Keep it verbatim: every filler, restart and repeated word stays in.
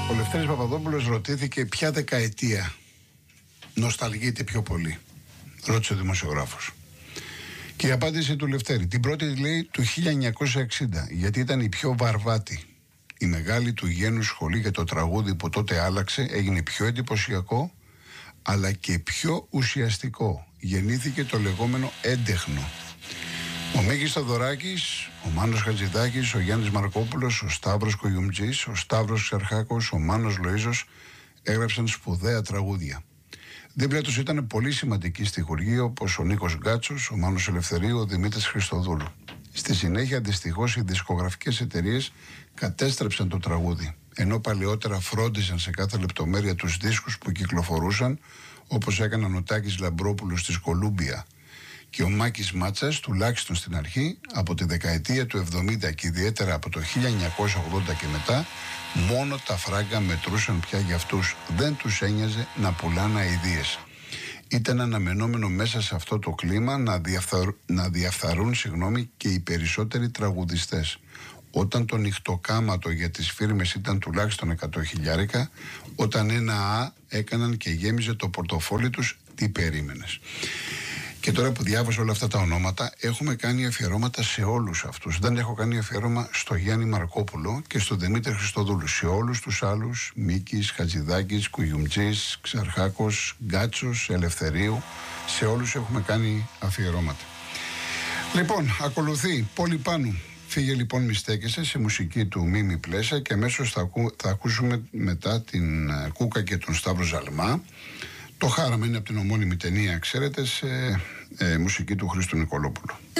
Ο Λευτέρης Παπαδόπουλος ρωτήθηκε ποια δεκαετία νοσταλγείται πιο πολύ. Ρώτησε ο δημοσιογράφος. Και η απάντηση του Λευτέρη, την πρώτη λέει του χίλια εννιακόσια εξήντα, γιατί ήταν η πιο βαρβάτη. Η μεγάλη του γένου σχολή και το τραγούδι που τότε άλλαξε έγινε πιο εντυπωσιακό, αλλά και πιο ουσιαστικό. Γεννήθηκε το λεγόμενο έντεχνο. Ο Μίκης Θοδωράκης, ο Μάνος Χατζηδάκης, ο Γιάννης Μαρκόπουλος, ο Σταύρος Κογιουμτζής, ο Σταύρος Ξερχάκος, ο Μάνος Λοΐζος έγραψαν σπουδαία τραγούδια. Δίπλα τους ήταν πολύ σημαντικοί στιχουργοί όπως ο Νίκος Γκάτσος, ο Μάνος Ελευθερίου, ο Δημήτρης Χριστοδούλου. Στη συνέχεια, δυστυχώς, οι δισκογραφικές εταιρείες κατέστρεψαν το τραγούδι, ενώ παλαιότερα φρόντιζαν σε κάθε λεπτομέρεια τους δίσκους που κυκλοφορούσαν, όπως έκαναν ο Τάκης Λαμπρόπουλος της Κολούμπια και ο Μάκης Μάτσας, τουλάχιστον στην αρχή, από τη δεκαετία του εβδομήντα και ιδιαίτερα από το χίλια εννιακόσια ογδόντα και μετά, μόνο τα φράγκα μετρούσαν πια για αυτούς. Δεν τους ένοιαζε να πουλάνε αηδίες. Ήταν αναμενόμενο μέσα σε αυτό το κλίμα να, διαφθαρ... να διαφθαρούν συγγνώμη, και οι περισσότεροι τραγουδιστές. Όταν το νυχτοκάματο για τις φίρμες ήταν τουλάχιστον εκατό χιλιάρικα, όταν ένα Α έκαναν και γέμιζε το πορτοφόλι τους, τι περίμενες. Και τώρα που διάβασα όλα αυτά τα ονόματα, έχουμε κάνει αφιερώματα σε όλους αυτούς. Δεν έχω κάνει αφιέρωμα στο Γιάννη Μαρκόπουλο και στο Δημήτρη Χριστοδούλου. Σε όλους τους άλλους, Μίκης, Χατζηδάκης, Κουγιουμτζής, Ξαρχάκος, Γκάτσος, Ελευθερίου, σε όλους έχουμε κάνει αφιερώματα. Λοιπόν, ακολουθεί Πόλη Πάνου. Φύγε λοιπόν μη στέκεσαι, σε μουσική του Μίμη Πλέσα, και αμέσως θα, ακού, θα ακούσουμε μετά την uh, Κούκα και τον Σταύρο Ζαλμά. Το χάραμα είναι από την ομώνυμη ταινία, ξέρετε, σε ε, μουσική του Χρήστου Νικολόπουλου.